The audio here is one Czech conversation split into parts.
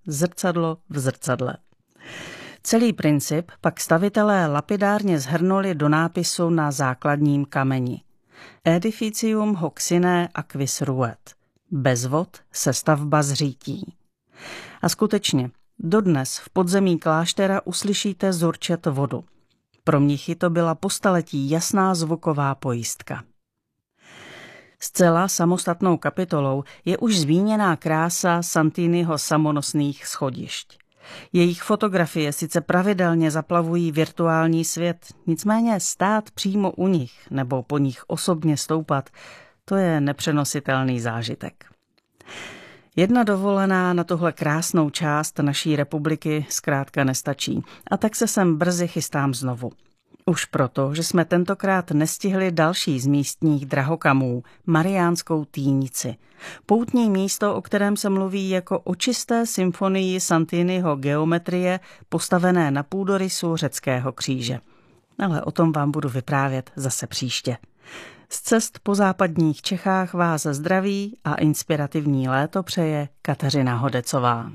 zrcadlo v zrcadle. Celý princip pak stavitelé lapidárně shrnuli do nápisu na základním kameni. Edificium hoc sine aquis ruet. Bez vod se stavba zřítí. A skutečně, dodnes v podzemí kláštera uslyšíte zurčet vodu. Pro mnichy to byla po staletí jasná zvuková pojistka. Zcela samostatnou kapitolou je už zmíněná krása Santiniho samonosných schodišť. Jejich fotografie sice pravidelně zaplavují virtuální svět, nicméně stát přímo u nich nebo po nich osobně stoupat, to je nepřenositelný zážitek. Jedna dovolená na tuhle krásnou část naší republiky zkrátka nestačí a tak se sem brzy chystám znovu. Už proto, že jsme tentokrát nestihli další z místních drahokamů, Mariánskou Týnici. Poutní místo, o kterém se mluví jako o čisté symfonii Santiniho geometrie, postavené na půdorysu řeckého kříže. Ale o tom vám budu vyprávět zase příště. Z cest po západních Čechách vás zdraví a inspirativní léto přeje Kateřina Hodecová.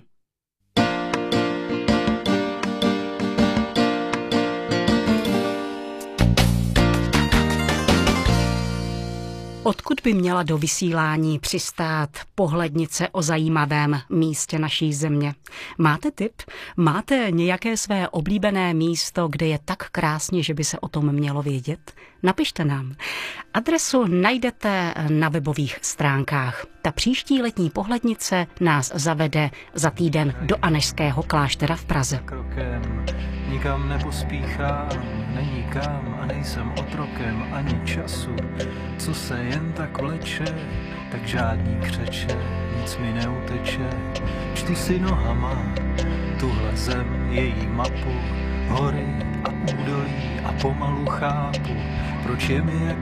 Odkud by měla do vysílání přistát pohlednice o zajímavém místě naší země? Máte tip? Máte nějaké své oblíbené místo, kde je tak krásně, že by se o tom mělo vědět? Napište nám. Adresu najdete na webových stránkách. Ta příští letní pohlednice nás zavede za týden do Anežského kláštera v Praze. Nikam nepospíchám, není kam a nejsem otrokem ani času, co se jen tak vleče, tak žádný křeče, nic mi neuteče. Čtu si nohama tuhle zem, její mapu, hory a údolí a pomalu chápu, proč je mi jak